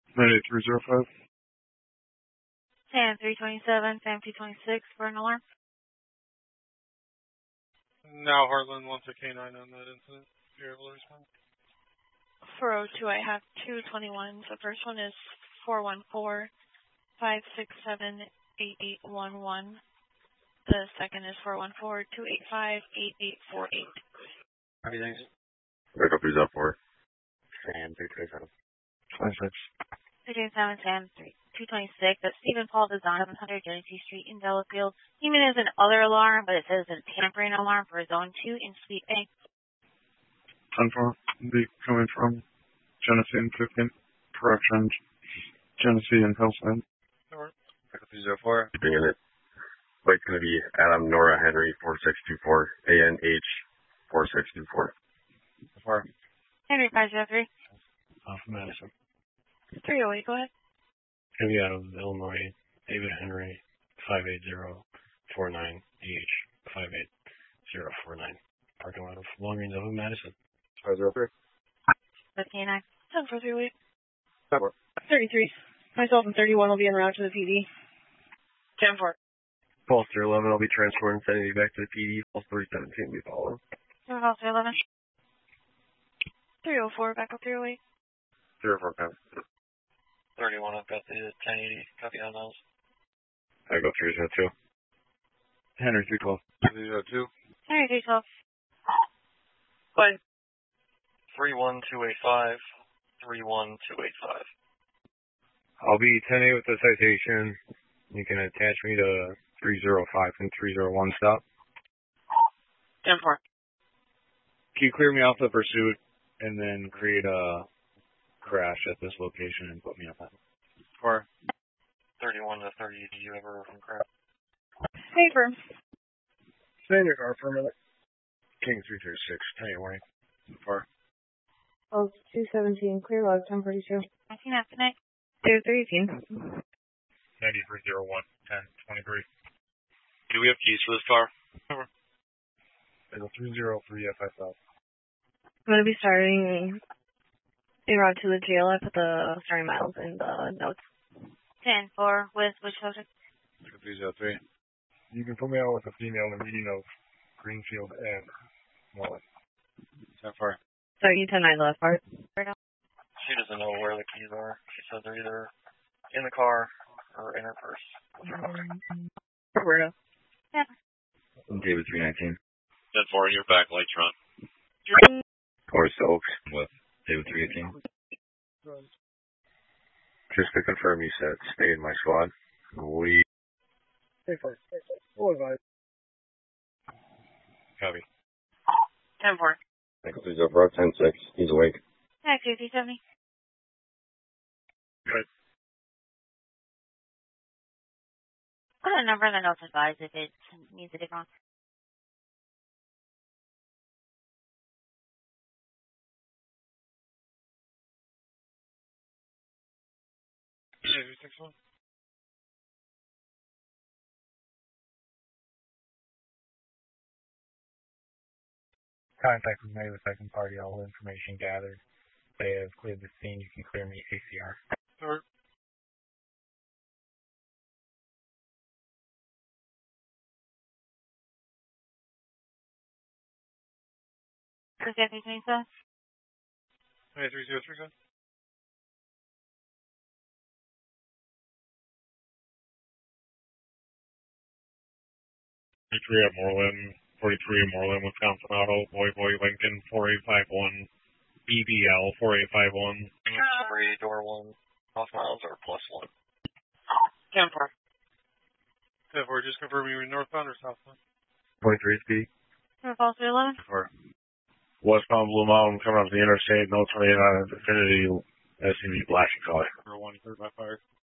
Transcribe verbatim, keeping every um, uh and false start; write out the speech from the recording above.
nine eight three zero five. Sam three twenty-seven, Sam two twenty-six for an alarm. Now Heartland wants a K nine on that incident. You're able to respond? four oh two, I have two twenty-ones. The first one is four one four, five six seven, eight eight one one. The second is four one four, two eight five, eight eight four eight. How many things? Back up, who's up for? Sam three twenty-seven. twenty-six. three twenty-seven, Sam two twenty-six. That's Stephen Paul Design, one hundred Genesee Street in Delafield. Even is an other alarm, but it says a tampering alarm for Zone two in Suite A. ten four. Be coming from Genesee and fifteen. Correction. Genesee and Hillside. Alright. Back up three zero four. Bringing it. Flight's going to be Adam Nora Henry four six two four, A N H four six two four. Four. Henry five zero three. Off Madison. three oh eight, go ahead. Heavy out of Illinois, David Henry, five eight zero four nine, D H, five eight zero four nine. Parking lot of Long Range of Madison. five zero three. fifteen nine. seven four three eight. thirty-three. Myself and thirty-one will be en route to the P D. ten four. Foster eleven, I'll be transferring and sending you back to the P D. Pulse three seventeen will be following. Foster eleven. three oh four, back up three oh eight. zero four, copy. thirty-one, I've got the ten eighty. Copy on those. I go three zero two. Henry three twelve. three zero two. Henry three twelve. Bye. three one two eight five. three one two eight five. I'll be ten eight with the citation. You can attach me to three zero five and three zero one stop. ten four. Can you clear me off the pursuit and then create a crash at this location and put me up on it? Four. thirty-one to thirty, do you ever from crash? Paper. Stay in your car for a minute. King three three six, ten eight warning. Four. Oh, two seventeen. Clear log, ten forty-two. nineteen after night. two three eighteen. ninety-three zero one, ten twenty-three. Do we have keys for this car? three zero three F F L. I'm going to be starting en route to the jail. I put the starting miles in the notes. ten four with which subject? three zero three. You can put me out with a female in the meeting of Greenfield and Mullet. ten four. So you ten nine left part. She doesn't know where the keys are. She said they're either in the car or in her purse. Roberto. Yeah. David three nineteen. ten four in your back light trunk. Or Oaks with David three eighteen. Just to confirm, you said stay in my squad. We. Stay first. Full advice. Copy. ten four. Thank you, please, over ten six. He's awake. Yeah, two three seventy. Good. Put a number in the notes advise if it needs a different one. six one. Contact was made with second party. All information gathered. They have cleared the scene. You can clear me A C R. Alright. Is that between us? Hey, three zero three seven. forty-three at Moreland, forty-three at Moreland, Wisconsin Auto, Boy Boy Lincoln, four eight five one, B B L, four eight five one. Three, door one, off miles or plus one. ten four. ten four, just confirming you're northbound or southbound? twenty-three speed. False eleven. Four. Westbound Blue Mountain, coming up the interstate, no twenty-eight on Infinity, S U V flashing color. Zero one, third by fire.